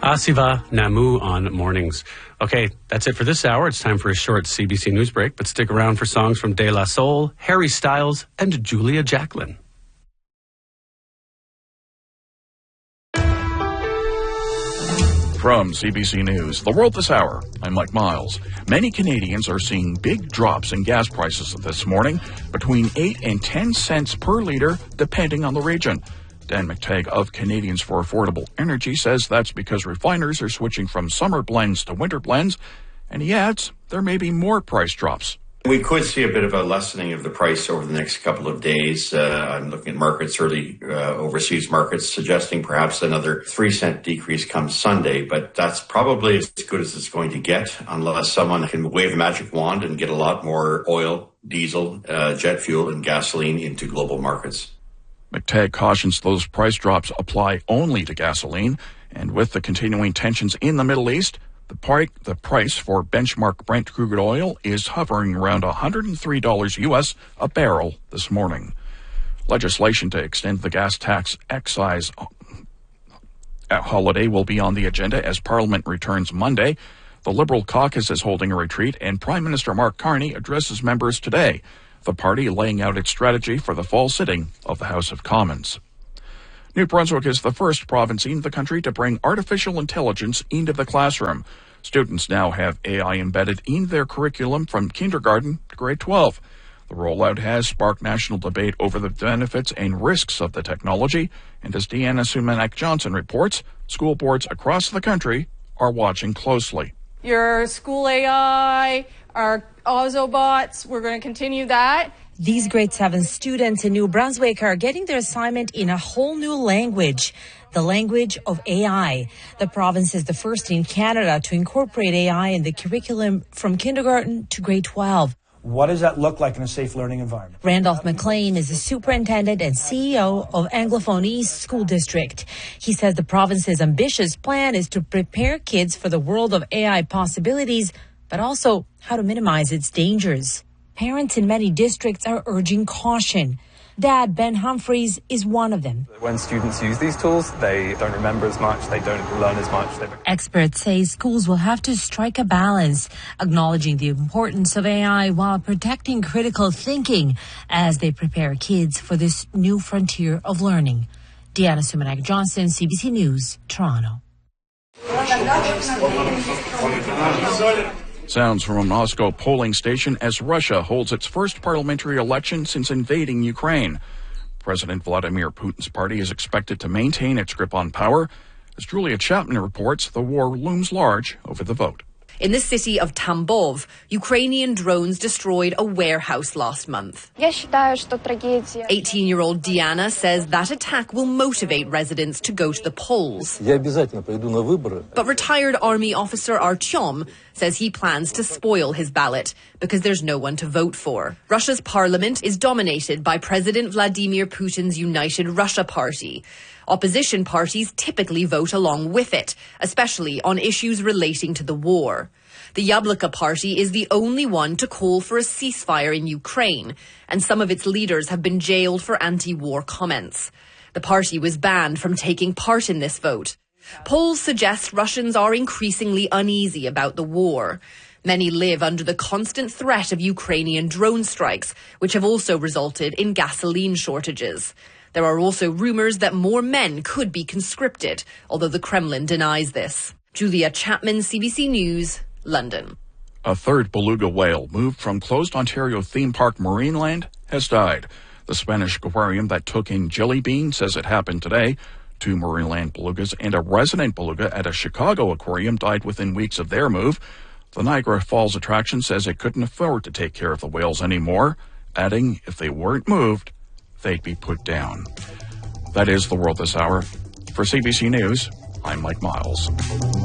Asiva Namu on mornings. Okay, that's it for this hour. It's time for a short CBC News break, but stick around for songs from De La Soul, Harry Styles, and Julia Jacklin. From CBC News, The World This Hour, I'm Mike Miles. Many Canadians are seeing big drops in gas prices this morning, between 8 and 10 cents per litre, depending on the region. Dan McTagg of Canadians for Affordable Energy says that's because refiners are switching from summer blends to winter blends, and he adds there may be more price drops. We could see a bit of a lessening of the price over the next couple of days. I'm looking at markets, early overseas markets, suggesting perhaps another 3-cent decrease come Sunday, but that's probably as good as it's going to get unless someone can wave a magic wand and get a lot more oil, diesel, jet fuel, and gasoline into global markets. McTagg cautions those price drops apply only to gasoline, and with the continuing tensions in the Middle East, the price for benchmark Brent crude oil is hovering around $103 US a barrel this morning. Legislation to extend the gas tax excise holiday will be on the agenda as Parliament returns Monday. The Liberal caucus is holding a retreat, and Prime Minister Mark Carney addresses members today, the party laying out its strategy for the fall sitting of the House of Commons. New Brunswick is the first province in the country to bring artificial intelligence into the classroom. Students now have AI embedded in their curriculum from kindergarten to grade 12. The rollout has sparked national debate over the benefits and risks of the technology, and as Deanna Sumanak-Johnson reports, school boards across the country are watching closely. Your school AI, our Ozobots, we're going to continue that. These grade 7 students in New Brunswick are getting their assignment in a whole new language, the language of AI. The province is the first in Canada to incorporate AI in the curriculum from kindergarten to grade 12. What does that look like in a safe learning environment? Randolph McLean is the superintendent and CEO of Anglophone East School District. He says the province's ambitious plan is to prepare kids for the world of AI possibilities, but also how to minimize its dangers. Parents in many districts are urging caution. Dad Ben Humphreys is one of them. When students use these tools, they don't remember as much, they don't learn as much. Experts say schools will have to strike a balance, acknowledging the importance of AI while protecting critical thinking as they prepare kids for this new frontier of learning. Deanna Sumanak-Johnson, CBC News, Toronto. Sounds from a Moscow polling station as Russia holds its first parliamentary election since invading Ukraine. President Vladimir Putin's party is expected to maintain its grip on power. As Julia Chapman reports, the war looms large over the vote. In the city of Tambov, Ukrainian drones destroyed a warehouse last month. 18-year-old Diana says that attack will motivate residents to go to the polls. But retired army officer Artyom says he plans to spoil his ballot because there's no one to vote for. Russia's parliament is dominated by President Vladimir Putin's United Russia Party. Opposition parties typically vote along with it, especially on issues relating to the war. The Yabloko party is the only one to call for a ceasefire in Ukraine, and some of its leaders have been jailed for anti-war comments. The party was banned from taking part in this vote. Polls suggest Russians are increasingly uneasy about the war. Many live under the constant threat of Ukrainian drone strikes, which have also resulted in gasoline shortages. There are also rumors that more men could be conscripted, although the Kremlin denies this. Julia Chapman, CBC News, London. A third beluga whale moved from closed Ontario theme park Marineland has died. The Spanish aquarium that took in Jelly Bean says it happened today. 2 Marineland belugas and a resident beluga at a Chicago aquarium died within weeks of their move. The Niagara Falls attraction says it couldn't afford to take care of the whales anymore, adding if they weren't moved, they'd be put down. That is The World This Hour. For CBC News, I'm Mike Miles.